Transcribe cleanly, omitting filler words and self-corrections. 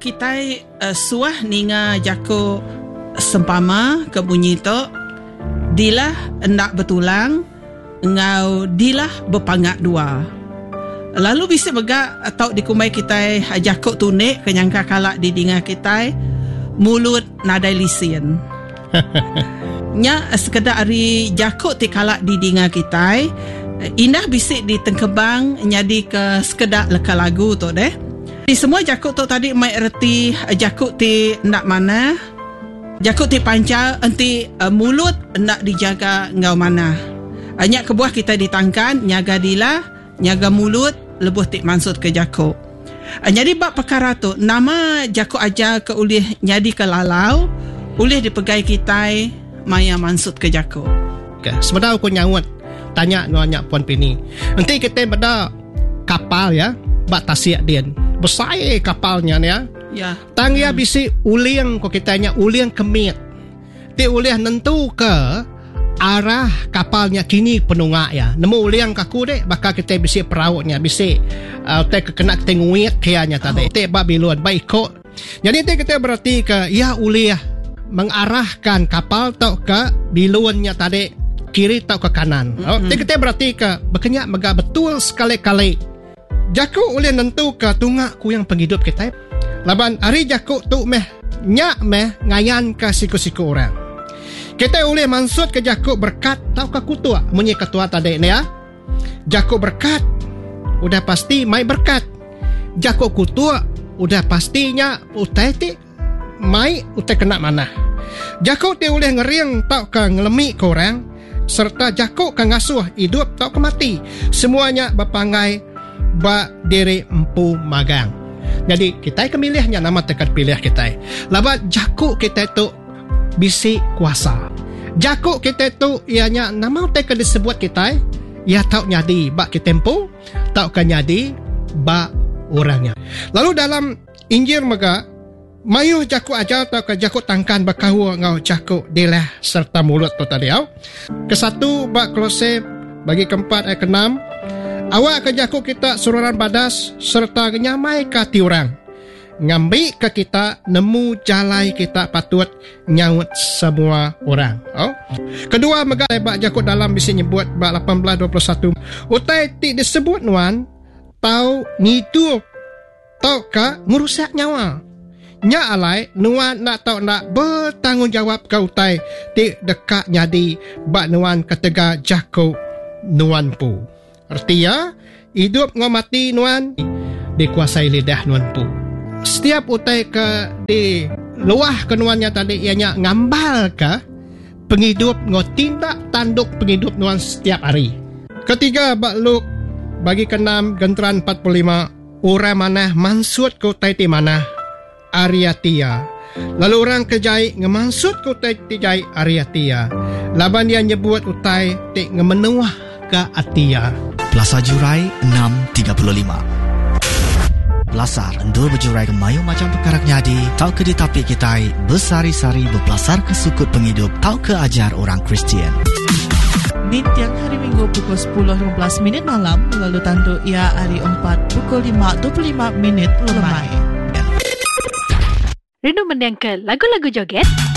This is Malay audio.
kita suah ninga jako sempama ke bunyi tu dilah endak bertulang ngau dilah berpangak dua. Lalu bisa begak atau dikumai kita jako tunik kenyangka kalak di dinga kita mulut nadai lisin. Nya sekedar ari jako ti kalak di dinga kita indah bisik di tengkebang nyadi ke sekedar leka lagu tu deh. Di semua jakut tu tadi mai erti jakut ti nak mana, jakut ti pancal enti mulut nak dijaga ngau mana. Nyak kebuah kita ditangkan nyaga dila, nyaga mulut lebuh ti mansut ke jakut. Jadi bab perkara tu nama jakut aja ke ulih nyadi ke lalau, ulih dipegai kita maya mansut ke jakut. Okay. Sebenarnya aku nyawut tanya nuanya Puan Pini. Nanti kita pada kapal ya, bak tasiak din. Besar kapalnya ya. Ya. Tangya bisi uliang ko kitanya uliang kemit. Ti uliah nentu ke arah kapalnya kini penungak ya. Nemu uliang kaku dek bakal kita bisi perautnya bisi te kena tenguit kianya tadi. Te bak biluan baik ko. Jadi te kita berarti ke ya uliah mengarahkan kapal tau ke biluannya tadi kiri tau ke kanan. Te kita berarti ke berkenyak mega betul sekali-kali. Jakuk ulih nentu ke tungak ku yang penghidup kita. Laban hari jakuk tu nyak ngayan ke siku-siku orang. Kita ulih mansut ke jakuk berkat tau ke kutua. Munyi ketua tadi ni ya. Jakuk berkat udah pasti mai berkat. Jakuk kutua udah pastinya utai ti mai utai kena mana. Jakuk ti ulih ngeriang tau ke ngelemi ke orang. Serta jakuk ke ngasuh hidup tau ke mati. Semuanya berpangai bak diri empu magang. Jadi kita kemilihnya nama tekat pilih kita. Labat jakuk kita tu bisi kuasa. Jakuk kita tu ianya nama tekat disebut kita. Ya tau nyadi bak kita empu, tau kan nyadi bak orangnya. Lalu dalam Injil mega mayu jakuk aja tau ke jakuk tangkan bakahu ngau jakuk dilah serta mulut tu tadi au. Kesatu bak Kolose bagi keempat ayat ke-6. Awak ke jakuk kita sururan badas serta nyamai ke ti orang. Ngambil ke kita nemu jalai kita patut nyaut semua orang. Oh. Kedua mega bak jakuk dalam bisa nyebut bak 18:21. Utai ti disebut nuan tau ngidup tau ka ngurusak nyawa. Nya alai nuan nak tau nak bertanggungjawab ke utai ti dekat nyadi bak nuan ketega jakuk nuan pu. Artinya, hidup ngau mati nuan dikuasai lidah nuan pu. Setiap utai ke di luah ke nuannya tadi ianya ngambal ke penghidup ngau tindak tanduk penghidup nuan setiap hari. Ketiga, bak Luk bagi ke-6 genteran 45 orang mana mansut ke utai ti mana Ariatia. Lalu orang kejai ngemansut ke utai ti jai Ariatia. Laban dia nyebut utai ti ngemenuah ke Atia. Plaza Jurai 635. Belasar endur berjurai ke mayu macam perkara nyadi. Tau ke ditapik kita bersari-sari berpelasar ke sukut penghidup. Tau ke ajar orang Kristian. Ni tiang hari Minggu pukul 10.15 malam. Lalu tandu ia hari 4 pukul 5.25 lemai. Rindu mendengar lagu-lagu joget?